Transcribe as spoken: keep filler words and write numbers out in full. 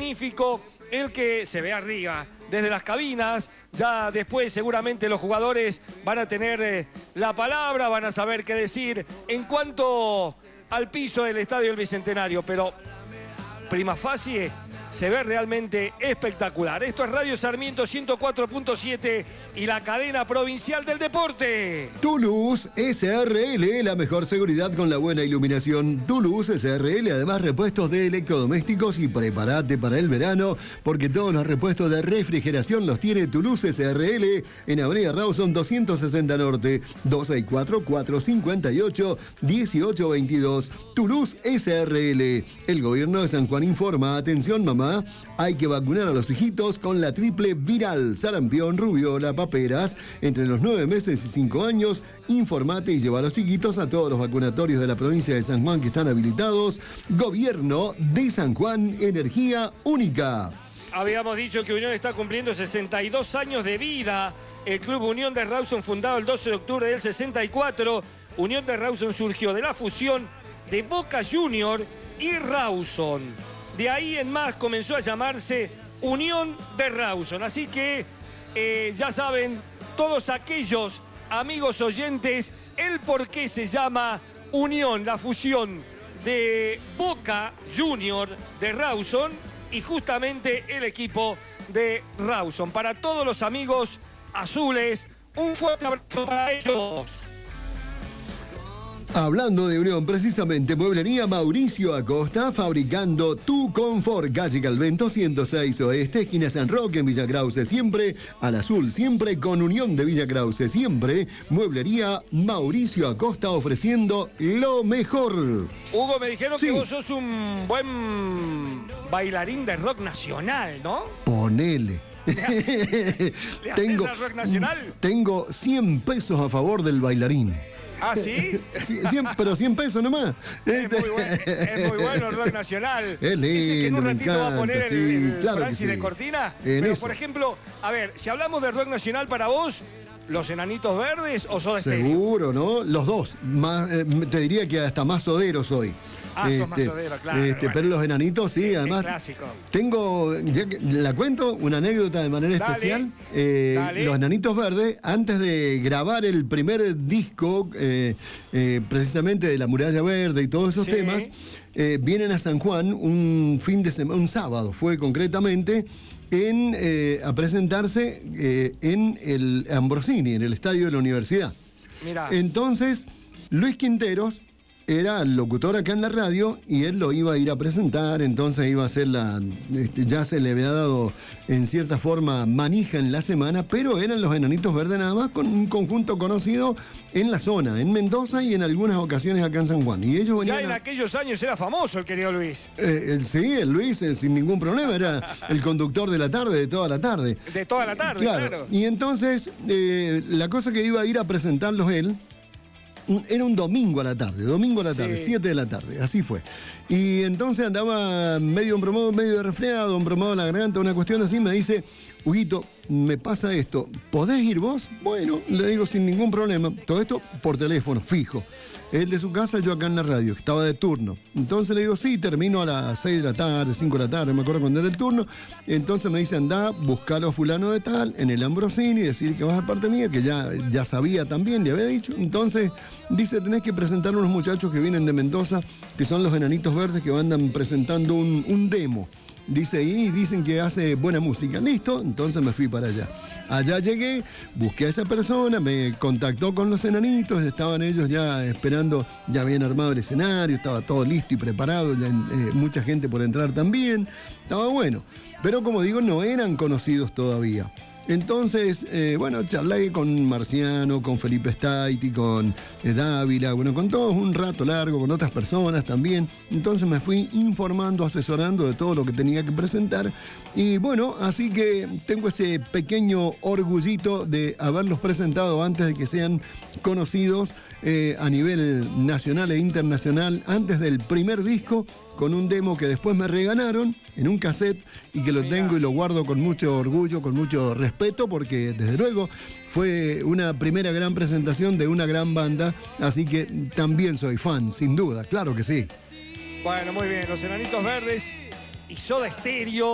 magnífico el que se ve arriba desde las cabinas. Ya después seguramente los jugadores van a tener eh, la palabra, van a saber qué decir en cuanto al piso del Estadio del Bicentenario, pero prima facie se ve realmente espectacular. Esto es Radio Sarmiento ciento cuatro punto siete y la cadena provincial del deporte. Toulouse S R L, la mejor seguridad con la buena iluminación. Toulouse S R L, además repuestos de electrodomésticos, y prepárate para el verano porque todos los repuestos de refrigeración los tiene Toulouse S R L en Avenida Rawson doscientos sesenta Norte, dos seis cuatro, cuatro cinco ocho, uno ocho dos dos. Toulouse S R L. El gobierno de San Juan informa: atención mamá, hay que vacunar a los hijitos con la triple viral, sarampión, rubiola, paperas, entre los nueve meses y cinco años. Informate y lleva a los chiquitos a todos los vacunatorios de la provincia de San Juan que están habilitados. Gobierno de San Juan, energía única. Habíamos dicho que Unión está cumpliendo sesenta y dos años de vida. El Club Unión de Rawson, fundado el doce de octubre del sesenta y cuatro. Unión de Rawson surgió de la fusión de Boca Junior y Rawson. De ahí en más comenzó a llamarse Unión de Rawson. Así que eh, ya saben todos aquellos amigos oyentes el por qué se llama Unión, la fusión de Boca Junior de Rawson y justamente el equipo de Rawson. Para todos los amigos azules, un fuerte abrazo para ellos. Hablando de Unión, precisamente, Mueblería Mauricio Acosta, fabricando tu confort. Calle Calvento ciento seis Oeste, esquina San Roque, en Villa Krause. Siempre al azul, siempre con Unión de Villa Krause. Siempre Mueblería Mauricio Acosta, ofreciendo lo mejor. Hugo, me dijeron Sí. que vos sos un buen bailarín de rock nacional, ¿no? Ponele. ¿Le haces, ¿le haces tengo, al rock nacional? Tengo cien pesos a favor del bailarín. ¿Ah, sí? cien, pero cien pesos nomás. Es muy, bueno, es muy bueno el rock nacional. Es lindo, Dice que en un me ratito va a poner encanta, el, sí, el claro que Francis sí. de Cortina. En Pero, eso. por ejemplo, a ver, si hablamos de rock nacional para vos, ¿Los Enanitos Verdes o Soda Stereo? Seguro, ¿no? Los dos. Más, eh, te diría que hasta más sodero soy. Ah, sos más sodero, claro, Este, bueno. Pero los enanitos, sí, Es además. clásico. Tengo, ya que- la cuento, una anécdota de manera Dale, especial. Eh, dale. Los Enanitos Verdes, antes de grabar el primer disco, eh, eh, precisamente de La Muralla Verde y todos esos Sí. temas, eh, vienen a San Juan un fin de semana, un sábado, fue concretamente. En, eh, a presentarse eh, en el Ambrosini, en el estadio de la universidad. Mirá. Entonces, Luis Quinteros era el locutor acá en la radio y él lo iba a ir a presentar, entonces iba a ser la... Este, ya se le había dado en cierta forma manija en la semana, pero eran los Enanitos Verdes nada más, con un conjunto conocido en la zona, en Mendoza y en algunas ocasiones acá en San Juan. Y ellos Ya venían en a- aquellos años era famoso el querido Luis. eh, el- sí, el Luis eh, sin ningún problema, era el conductor de la tarde, de toda la tarde. De toda la tarde, claro. Y entonces, eh, la cosa que iba a ir a presentarlos él, un- era un domingo a la tarde, domingo a la tarde, Sí. siete de la tarde, así fue. Y entonces andaba medio embromado, medio de resfriado, embromado en la garganta, una cuestión así, me dice, Huguito, me pasa esto, ¿podés ir vos? Bueno, le digo sin ningún problema, todo esto por teléfono, fijo. Él de su casa, yo acá en la radio, estaba de turno. Entonces le digo, sí, termino a las seis de la tarde, cinco de la tarde, me acuerdo cuando era el turno. Entonces me dice, andá, buscalo a fulano de tal, en el Ambrosini, decir que vas a parte mía, que ya, ya sabía también, le había dicho. Entonces dice, tenés que presentar unos muchachos que vienen de Mendoza, que son los Enanitos Verdes, que andan presentando un, un demo. Dice, y dicen que hace buena música. Listo, entonces me fui para allá. Allá llegué, busqué a esa persona, me contactó con los enanitos, estaban ellos ya esperando, ya habían armado el escenario, estaba todo listo y preparado, ya, eh, mucha gente por entrar también, estaba bueno. Pero como digo, no eran conocidos todavía. Entonces, eh, bueno, charlé con Marciano, con Felipe Staiti, con eh, Dávila, bueno, con todos un rato largo, con otras personas también. Entonces me fui informando, asesorando de todo lo que tenía que presentar. Y bueno, así que tengo ese pequeño orgullito de haberlos presentado antes de que sean conocidos eh, a nivel nacional e internacional, antes del primer disco, con un demo que después me regalaron en un cassette y que lo Mirá. tengo y lo guardo con mucho orgullo, con mucho respeto, porque desde luego fue una primera gran presentación de una gran banda, así que también soy fan, sin duda, claro que sí. Bueno, muy bien, Los Enanitos Verdes y Soda Stereo.